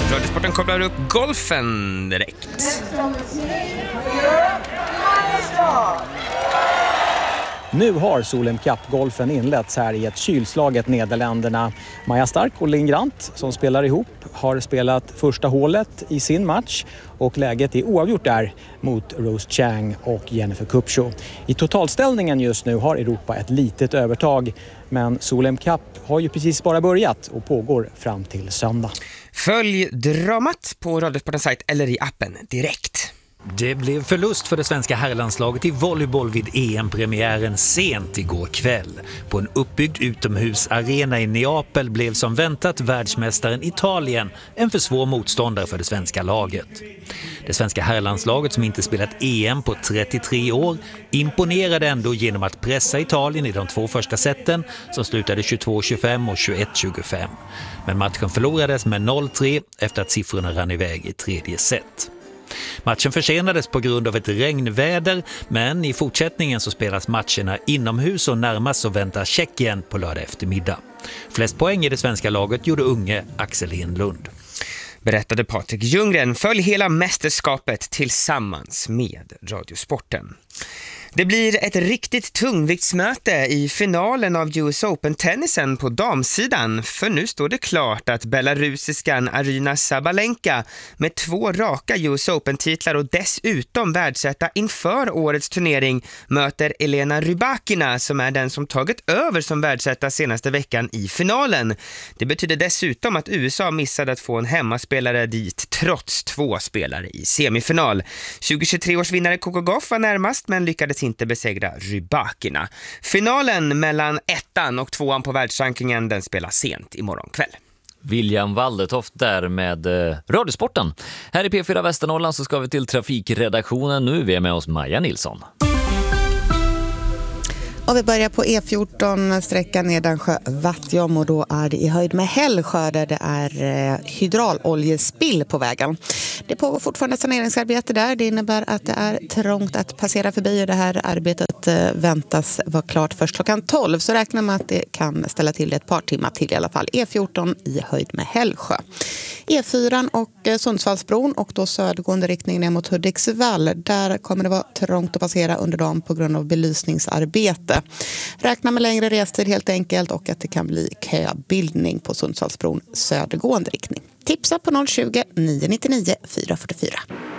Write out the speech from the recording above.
Radiosporten kopplar upp golfen direkt. Nu har Solheim Cup-golfen inletts här i ett kylslaget Nederländerna. Maja Stark och Linn Grant som spelar ihop har spelat första hålet i sin match och läget är oavgjort där mot Rose Chang och Jennifer Kupcho. I totalställningen just nu har Europa ett litet övertag, men Solheim Cup har ju precis bara börjat och pågår fram till söndag. Följ dramat på Radiosportens sajt eller i appen direkt. Det blev förlust för det svenska herrlandslaget i volleyboll vid EM-premiären sent igår kväll. På en uppbyggd utomhusarena i Neapel blev som väntat världsmästaren Italien en för svår motståndare för det svenska laget. Det svenska herrlandslaget, som inte spelat EM på 33 år, imponerade ändå genom att pressa Italien i de 2 första seten som slutade 22-25 och 21-25. Men matchen förlorades med 0-3 efter att siffrorna rann iväg i tredje set. Matchen försenades på grund av ett regnväder, men i fortsättningen så spelas matcherna inomhus och närmast så väntar Tjeckien på lördag eftermiddag. Flest poäng i det svenska laget gjorde unge Axel Enlund. Berättade Patrik Ljunggren. Följ hela mästerskapet tillsammans med Radiosporten. Det blir ett riktigt tungviktsmöte i finalen av US Open-tennisen på damsidan, för nu står det klart att belarusiskan Aryna Sabalenka med 2 raka US Open-titlar och dessutom världsetta inför årets turnering möter Elena Rybakina, som är den som tagit över som världsetta senaste veckan i finalen. Det betyder dessutom att USA missade att få en hemmaspelare dit trots 2 spelare i semifinal. 2023 års vinnare Coco Gauff var närmast, men lyckades inte besegra Rybakina. Finalen mellan 1:an och 2:an på världsrankingen, den spelas sent imorgon kväll. William Waldetoft där med Radiosporten. Här i P4 Västernorrland så ska vi till trafikredaktionen. Nu är vi med oss Maja Nilsson. Och vi börjar på E14, sträckan Nedansjö-Vattjom, och då är det i höjd med Hällsjö där det är hydrauloljespill på vägen. Det pågår fortfarande saneringsarbete där. Det innebär att det är trångt att passera förbi, och det här arbetet väntas vara klart först klockan 12. Så räknar man att det kan ställa till det ett par timmar till i alla fall. E14 i höjd med Hällsjö. E4 och Sundsvallsbron och då södergående riktning ner mot Hudiksvall. Där kommer det vara trångt att passera under dagen på grund av belysningsarbete. Räkna med längre restid helt enkelt, och att det kan bli köbildning på Sundsvallsbron södergående riktning. Tipsa på 020 999 444.